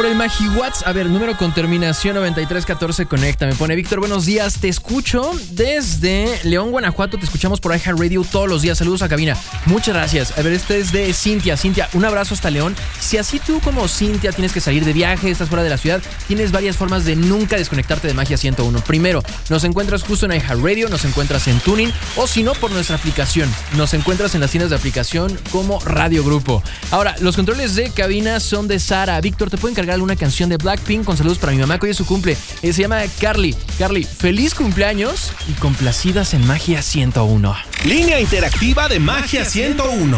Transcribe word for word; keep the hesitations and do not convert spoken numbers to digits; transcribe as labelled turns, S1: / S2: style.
S1: el MagiWhat's. A ver, número con terminación noventa y tres catorce, conecta. Me pone Víctor, buenos días. Te escucho desde León, Guanajuato. Te escuchamos por iHeartRadio todos los días. Saludos a cabina. Muchas gracias. A ver, este es de Cintia. Cintia, un abrazo hasta León. Si así tú como Cintia tienes que salir de viaje, estás fuera de la ciudad, tienes varias formas de nunca desconectarte de Magia ciento uno. Primero, nos encuentras justo en iHeartRadio, nos encuentras en Tuning, o si no, por nuestra aplicación. Nos encuentras en las tiendas de aplicación como Radio Grupo. Ahora, los controles de cabina son de Sara. Víctor, ¿te puedo encargar alguna canción de Blackpink? Con saludos para mi mamá, que hoy es su cumple. Eh, se llama Carly. Carly, feliz cumpleaños y complacidas en Magia ciento uno.
S2: Línea interactiva de Magia ciento uno.